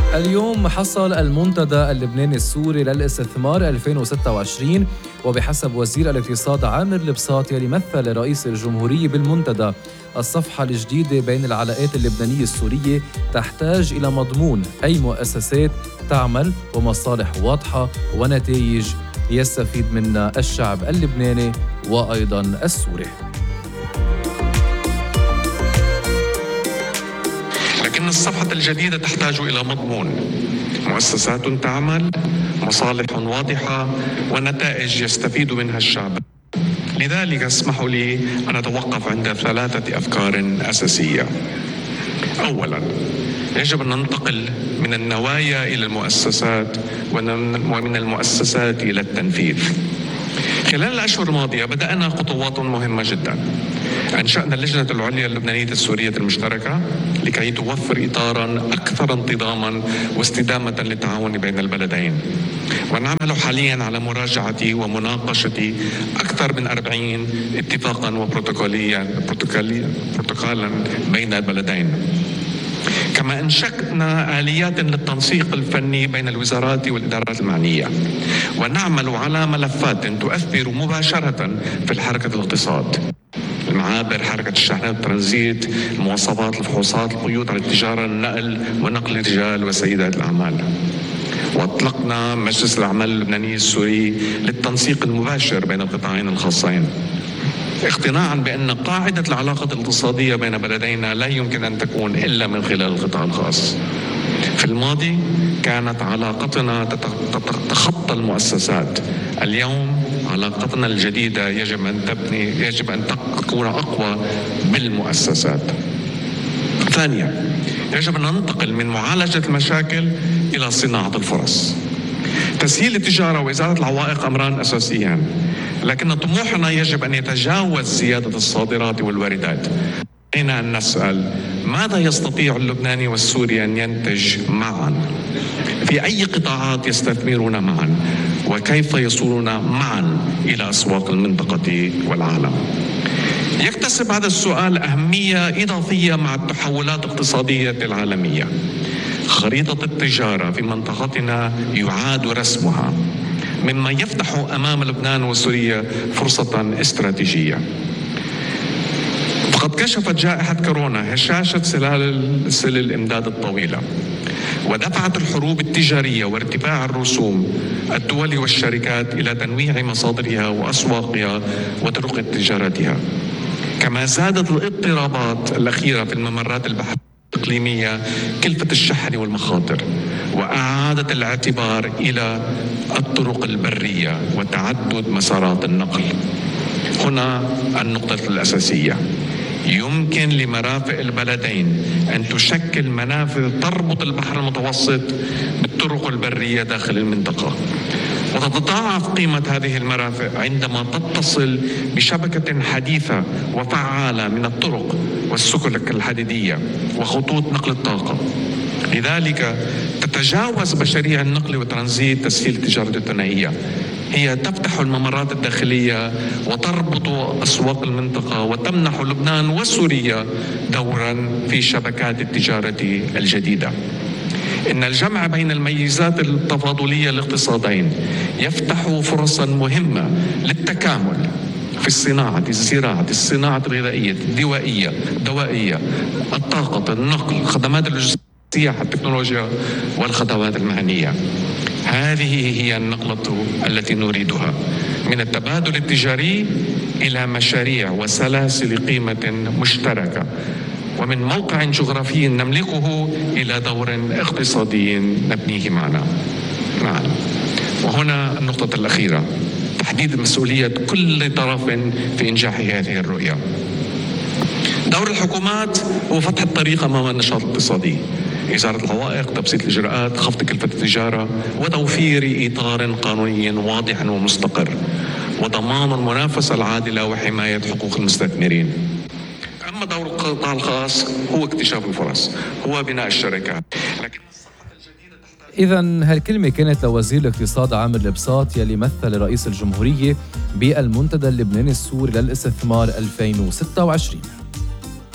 اليوم حصل المنتدى اللبناني السوري للاستثمار 2026، وبحسب وزير الاقتصاد عامر البساط يلي مثل رئيس الجمهورية بالمنتدى، الصفحة الجديدة بين العلاقات اللبنانية السورية تحتاج إلى مضمون أي مؤسسات تعمل ومصالح واضحة ونتائج يستفيد منها الشعب اللبناني وأيضا السوري. لكن الصفحة الجديدة تحتاج إلى مضمون، مؤسسات تعمل، مصالح واضحة، ونتائج يستفيد منها الشعب. لذلك اسمحوا لي أن أتوقف عند 3 أفكار أساسية. أولاً، يجب أن ننتقل من النوايا إلى المؤسسات ومن المؤسسات إلى التنفيذ. خلال الأشهر الماضية بدأنا خطوات مهمة جدا. أنشأنا اللجنة العليا اللبنانية السورية المشتركة لكي توفر إطارا أكثر انتظاما واستدامة للتعاون بين البلدين، ونعمل حاليا على مراجعة ومناقشة أكثر من 40 اتفاقا وبروتوكولا بين البلدين. كما أنشأنا آليات للتنسيق الفني بين الوزارات والإدارات المعنية، ونعمل على ملفات تؤثر مباشرة في الحركة الاقتصاد: المعابر، حركة الشحنات والترانزيت، المواصفات، الفحوصات، القيود على التجارة، النقل ونقل الرجال وسيدات الأعمال. وأطلقنا مجلس الأعمال اللبناني السوري للتنسيق المباشر بين القطاعين الخاصين، اقتناعا بأن قاعدة العلاقة الاقتصادية بين بلدينا لا يمكن أن تكون إلا من خلال القطاع الخاص. في الماضي كانت علاقتنا تتخطى المؤسسات. اليوم علاقتنا الجديدة يجب أن تكون أقوى بالمؤسسات. ثانيا، يجب أن ننتقل من معالجة المشاكل إلى صناعة الفرص. تسهيل التجارة وإزالة العوائق أمران أساسيان، لكن طموحنا يجب أن يتجاوز زيادة الصادرات والواردات. علينا أن نسأل: ماذا يستطيع اللبناني والسوري أن ينتج معا؟ في أي قطاعات يستثمرون معا؟ وكيف يصلون معا إلى أسواق المنطقة والعالم؟ يكتسب هذا السؤال أهمية إضافية مع التحولات الاقتصادية العالمية. خريطة التجارة في منطقتنا يعاد رسمها، مما يفتح أمام لبنان وسوريا فرصة استراتيجية. فقد كشفت جائحة كورونا هشاشة سلال الإمداد الطويلة، ودفعت الحروب التجارية وارتفاع الرسوم الدول والشركات إلى تنويع مصادرها وأسواقها وطرق تجارتها. كما زادت الاضطرابات الأخيرة في الممرات البحرية الإقليمية كلفة الشحن والمخاطر، وأعادت الاعتبار إلى الطرق البرية وتعدد مسارات النقل. هنا النقطة الأساسية: يمكن لمرافق البلدين أن تشكل منافذ تربط البحر المتوسط بالطرق البرية داخل المنطقة، وتتضاعف قيمة هذه المرافق عندما تتصل بشبكة حديثة وفعالة من الطرق والسكك الحديدية وخطوط نقل الطاقة. لذلك تتجاوز مشاريع النقل والترانزيت تسهيل التجارة الثنائية، هي تفتح الممرات الداخلية وتربط أسواق المنطقة وتمنح لبنان وسوريا دورا في شبكات التجارة الجديدة. إن الجمع بين الميزات التفاضلية للاقتصادين يفتح فرصا مهمة للتكامل في الصناعة، الزراعة، الصناعة الغذائية، الدوائية، الطاقة، النقل، خدمات اللوجستية، التكنولوجيا والخدمات المهنية. هذه هي النقلة التي نريدها، من التبادل التجاري إلى مشاريع وسلاسل قيمة مشتركة، ومن موقع جغرافي نملكه إلى دور اقتصادي نبنيه معا. وهنا النقطة الأخيرة: تحديد مسؤولية كل طرف في إنجاح هذه الرؤية. دور الحكومات هو فتح الطريق أمام النشاط الاقتصادي، إزالة العوائق، تبسيط الإجراءات، خفض كلفة التجارة، وتوفير إطار قانوني واضح ومستقر، وضمان المنافسة العادلة وحماية حقوق المستثمرين. أما دور القطاع الخاص هو اكتشاف الفرص، هو بناء الشركات. إذا هالكلمة كانت لوزير الاقتصاد عامر البساط يلي مثل رئيس الجمهورية بالمنتدى اللبناني السوري للاستثمار 2026.